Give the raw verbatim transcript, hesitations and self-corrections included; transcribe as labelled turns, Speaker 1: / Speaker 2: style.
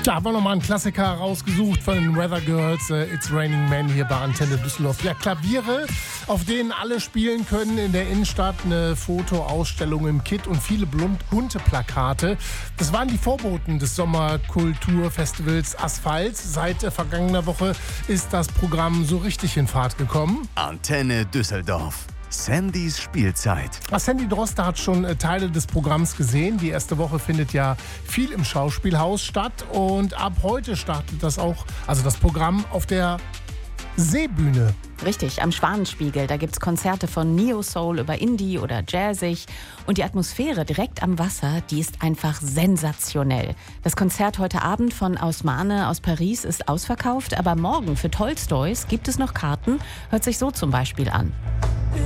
Speaker 1: Da haben wir nochmal einen Klassiker rausgesucht von den Weather Girls, äh, It's Raining Men hier bei Antenne Düsseldorf. Ja, Klaviere, auf denen alle spielen können, in der Innenstadt eine Fotoausstellung im Kit und viele bunte Plakate. Das waren die Vorboten des Sommerkulturfestivals Asphalt. Seit äh, vergangener Woche ist das Programm so richtig in Fahrt gekommen.
Speaker 2: Antenne Düsseldorf. Sandys Spielzeit.
Speaker 1: Sandy Droste hat schon äh, Teile des Programms gesehen. Die erste Woche findet ja viel im Schauspielhaus statt. Und ab heute startet das auch, also das Programm auf der Seebühne.
Speaker 3: Richtig, am Schwanenspiegel. Da gibt es Konzerte von Neo-Soul über Indie oder Jazzig. Und die Atmosphäre direkt am Wasser, die ist einfach sensationell. Das Konzert heute Abend von Ausmane aus Paris ist ausverkauft. Aber morgen für Tolstoys gibt es noch Karten. Hört sich so zum Beispiel an.